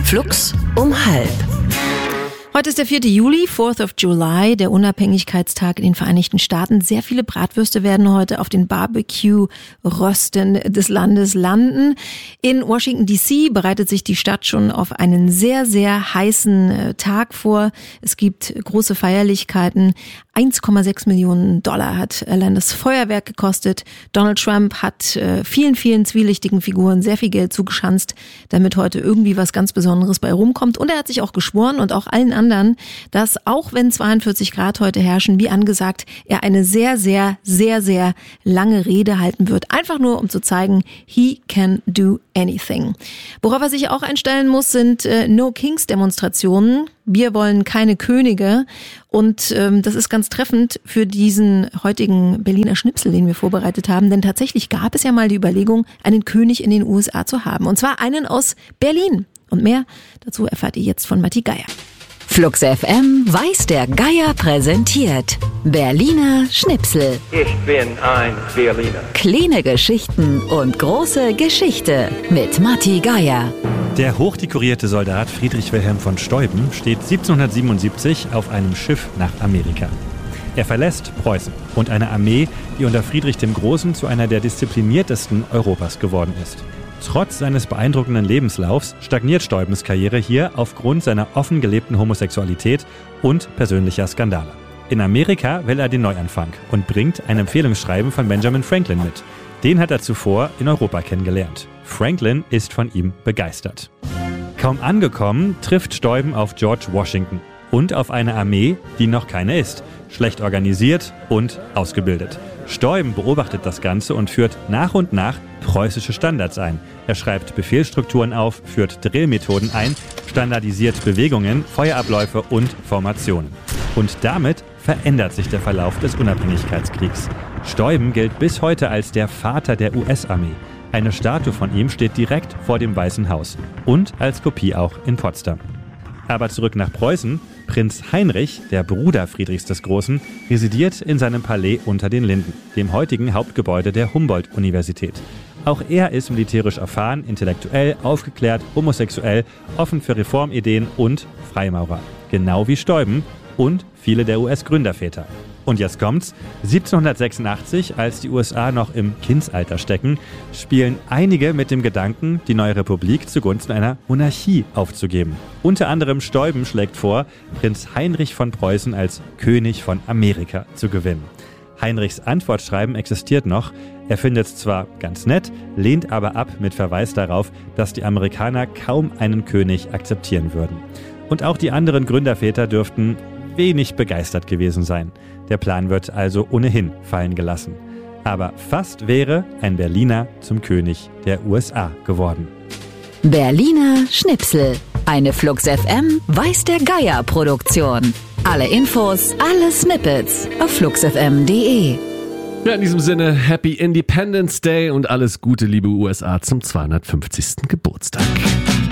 Flux um 12:30. Heute ist der 4. Juli, 4th of July, der Unabhängigkeitstag in den Vereinigten Staaten. Sehr viele Bratwürste werden heute auf den Barbecue-Rösten des Landes landen. In Washington D.C. bereitet sich die Stadt schon auf einen sehr, sehr heißen Tag vor. Es gibt große Feierlichkeiten. $1,6 Millionen hat allein das Feuerwerk gekostet. Donald Trump hat vielen zwielichtigen Figuren sehr viel Geld zugeschanzt, damit heute irgendwie was ganz Besonderes bei rumkommt. Und er hat sich auch geschworen und auch allen anderen, dass auch wenn 42 Grad heute herrschen, wie angesagt, er eine sehr, sehr, sehr, sehr lange Rede halten wird. Einfach nur, um zu zeigen, he can do anything. Worauf er sich auch einstellen muss, sind No-Kings-Demonstrationen. Wir wollen keine Könige. Und das ist ganz treffend für diesen heutigen Berliner Schnipsel, den wir vorbereitet haben. Denn tatsächlich gab es ja mal die Überlegung, einen König in den USA zu haben. Und zwar einen aus Berlin. Und mehr dazu erfahrt ihr jetzt von Matti Geier. Flux FM weiß der Geier präsentiert. Berliner Schnipsel. Ich bin ein Berliner. Kleine Geschichten und große Geschichte mit Matti Geier. Der hochdekorierte Soldat Friedrich Wilhelm von Steuben steht 1777 auf einem Schiff nach Amerika. Er verlässt Preußen und eine Armee, die unter Friedrich dem Großen zu einer der diszipliniertesten Europas geworden ist. Trotz seines beeindruckenden Lebenslaufs stagniert Steubens Karriere hier aufgrund seiner offen gelebten Homosexualität und persönlicher Skandale. In Amerika will er den Neuanfang und bringt ein Empfehlungsschreiben von Benjamin Franklin mit. Den hat er zuvor in Europa kennengelernt. Franklin ist von ihm begeistert. Kaum angekommen, trifft Steuben auf George Washington und auf eine Armee, die noch keine ist, schlecht organisiert und ausgebildet. Steuben beobachtet das Ganze und führt nach und nach preußische Standards ein. Er schreibt Befehlsstrukturen auf, führt Drillmethoden ein, standardisiert Bewegungen, Feuerabläufe und Formationen. Und damit verändert sich der Verlauf des Unabhängigkeitskriegs. Steuben gilt bis heute als der Vater der US-Armee. Eine Statue von ihm steht direkt vor dem Weißen Haus und als Kopie auch in Potsdam. Aber zurück nach Preußen. Prinz Heinrich, der Bruder Friedrichs des Großen, residiert in seinem Palais unter den Linden, dem heutigen Hauptgebäude der Humboldt-Universität. Auch er ist militärisch erfahren, intellektuell, aufgeklärt, homosexuell, offen für Reformideen und Freimaurer. Genau wie Steuben und viele der US-Gründerväter. Und jetzt kommt's. 1786, als die USA noch im Kindsalter stecken, spielen einige mit dem Gedanken, die neue Republik zugunsten einer Monarchie aufzugeben. Unter anderem Steuben schlägt vor, Prinz Heinrich von Preußen als König von Amerika zu gewinnen. Heinrichs Antwortschreiben existiert noch. Er findet es zwar ganz nett, lehnt aber ab mit Verweis darauf, dass die Amerikaner kaum einen König akzeptieren würden. Und auch die anderen Gründerväter dürften wenig begeistert gewesen sein. Der Plan wird also ohnehin fallen gelassen. Aber fast wäre ein Berliner zum König der USA geworden. Berliner Schnipsel. Eine Flux FM weiß der Geier Produktion. Alle Infos, alle Snippets auf fluxfm.de. Ja, in diesem Sinne, Happy Independence Day und alles Gute, liebe USA, zum 250. Geburtstag.